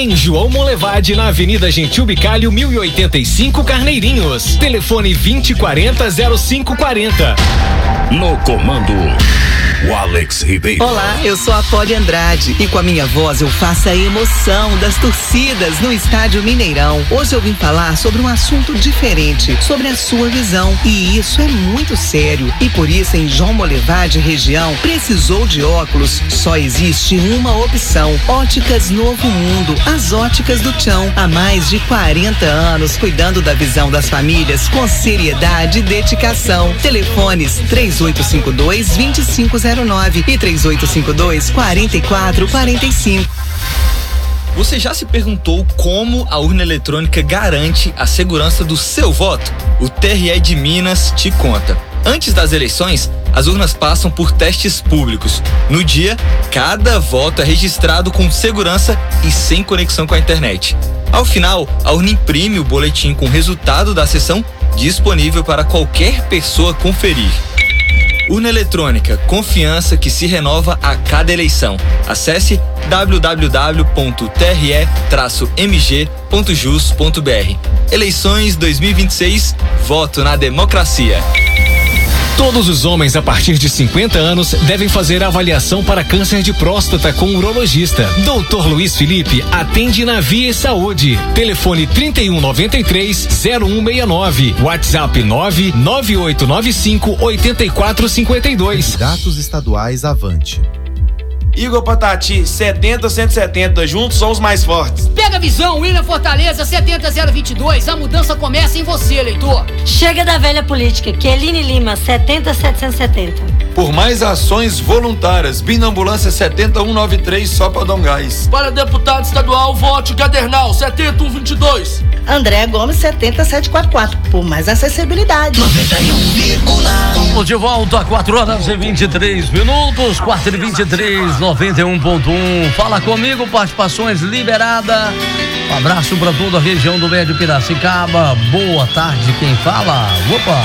em João Monlevade, na Avenida Gentil Bicalho, 1085 Carneirinhos. Telefone 2040-0540. No comando, o Alex Ribeiro. Olá, eu sou a Poli Andrade e com a minha voz eu faço a emoção das torcidas no Estádio Mineirão. Hoje eu vim falar sobre um assunto diferente, sobre a sua visão, e isso é muito sério. E por isso em João Monlevade região, precisou de óculos? Só existe uma opção: Óticas Novo Mundo, as óticas do Tião. Há mais de 40 anos cuidando da visão das famílias com seriedade e dedicação. Telefones 3852-2509 e 3852-4445. Você já se perguntou como a urna eletrônica garante a segurança do seu voto? O TRE de Minas te conta. Antes das eleições, as urnas passam por testes públicos. No dia, cada voto é registrado com segurança e sem conexão com a internet. Ao final, a urna imprime o boletim com o resultado da sessão disponível para qualquer pessoa conferir. Urna eletrônica, confiança que se renova a cada eleição. Acesse www.tre-mg.jus.br. Eleições 2026, voto na democracia. Todos os homens a partir de 50 anos devem fazer avaliação para câncer de próstata com um urologista. Dr. Luiz Felipe atende na Via Saúde. Telefone 3193-0169. WhatsApp 99895-8452. Dados estaduais Avante. Igor Patati, 70-170, juntos somos mais fortes. Pega a visão, William Fortaleza, 70-022, a mudança começa em você, eleitor. Chega da velha política, Keline Lima, 70-770. Por mais ações voluntárias, Binambulância 70193, só para dar um gás. Para deputado estadual, vote Gadernal, 7122. André Gomes, 70744, por mais acessibilidade. 91,1. Estamos de volta a 4h23, 4h23, 91.1. Fala comigo, participações liberada. Um abraço para toda a região do Médio Piracicaba. Boa tarde, quem fala? Opa!